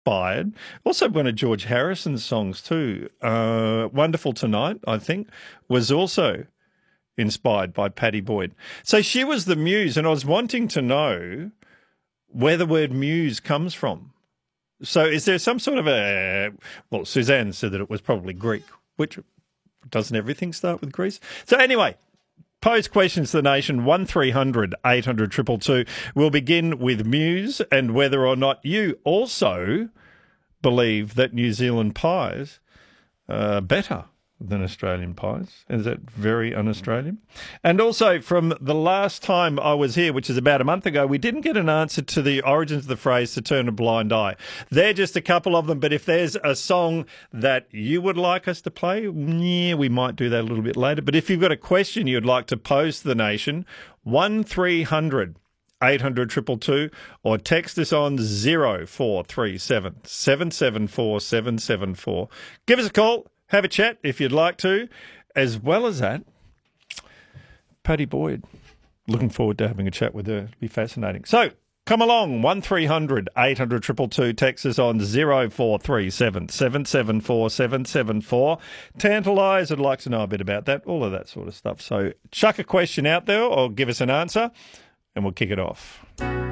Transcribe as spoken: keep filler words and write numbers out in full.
inspired. Also one of George Harrison's songs too. Uh, Wonderful Tonight, I think, was also inspired by Pattie Boyd. So she was the muse, and I was wanting to know where the word muse comes from. So is there some sort of a... Well, Suzanne said that it was probably Greek, which doesn't everything start with Greece? So anyway... Pose questions to the nation, one three hundred eight hundred two two two. We'll begin with Muse and whether or not you also believe that New Zealand pies are better than Australian pies. Is that very un-Australian? And also, from the last time I was here, which is about a month ago, we didn't get an answer to the origins of the phrase to turn a blind eye. They're just a couple of them, but if there's a song that you would like us to play, yeah, we might do that a little bit later. But if you've got a question you'd like to pose to the nation, one three hundred eight hundred two two two or text us on zero four three seven seven seven four seven seven four. Give us a call. Have a chat if you'd like to. As well as that, Pattie Boyd. Looking forward to having a chat with her. It'll be fascinating. So, come along, one three hundred eight hundred two two two. Text us on zero four three seven seven seven four seven seven four. Tantalise, I'd like to know a bit about that, all of that sort of stuff. So, chuck a question out there or give us an answer and we'll kick it off.